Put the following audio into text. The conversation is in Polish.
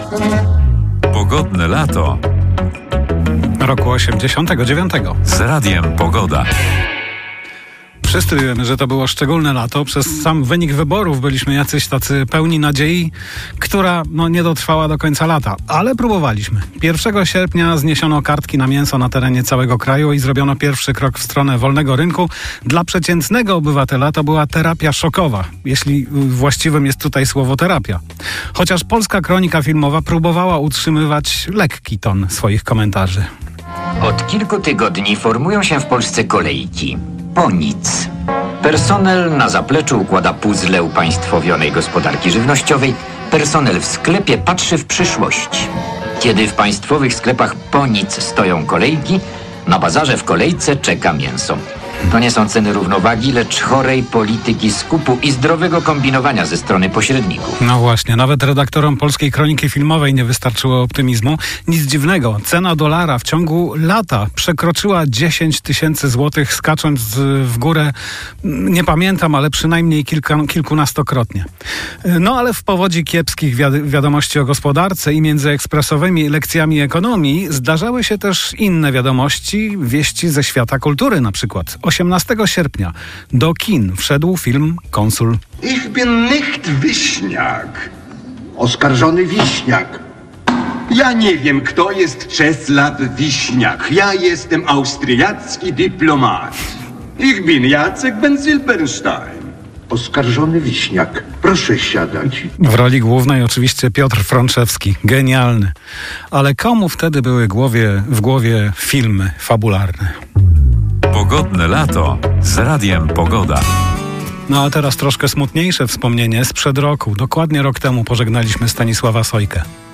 Pogodne lato Roku 89. z Radiem Pogoda. Wszyscy wiemy, że to było szczególne lato. Przez sam wynik wyborów byliśmy jacyś tacy pełni nadziei, która nie dotrwała do końca lata. Ale próbowaliśmy. 1 sierpnia zniesiono kartki na mięso na terenie całego kraju i zrobiono pierwszy krok w stronę wolnego rynku. Dla przeciętnego obywatela to była terapia szokowa, jeśli właściwym jest tutaj słowo terapia. Chociaż Polska Kronika Filmowa próbowała utrzymywać lekki ton swoich komentarzy. Od kilku tygodni formują się w Polsce kolejki. Po nic. Personel na zapleczu układa puzzle upaństwowionej gospodarki żywnościowej. Personel w sklepie patrzy w przyszłość. Kiedy w państwowych sklepach po nic stoją kolejki, na bazarze w kolejce czeka mięso. To nie są ceny równowagi, lecz chorej polityki skupu i zdrowego kombinowania ze strony pośredników. No właśnie, nawet redaktorom Polskiej Kroniki Filmowej nie wystarczyło optymizmu. Nic dziwnego, cena dolara w ciągu lata przekroczyła 10 000 złotych, skacząc w górę, nie pamiętam, ale przynajmniej kilkunastokrotnie. No ale w powodzi kiepskich wiadomości o gospodarce i między ekspresowymi lekcjami ekonomii zdarzały się też inne wiadomości, wieści ze świata kultury na przykład. 18 sierpnia do kin wszedł film Konsul. Ich bin nicht Wiśniak. Oskarżony Wiśniak. Ja nie wiem, kto jest Czesław Wiśniak. Ja jestem austriacki dyplomat. Ich bin Jacek Ben-Silberstein. Oskarżony Wiśniak. Proszę siadać. W roli głównej oczywiście Piotr Frączewski. Genialny. Ale komu wtedy były w głowie filmy fabularne? Pogodne lato z Radiem Pogoda. No a teraz troszkę smutniejsze wspomnienie sprzed roku. Dokładnie rok temu pożegnaliśmy Stanisława Sojkę.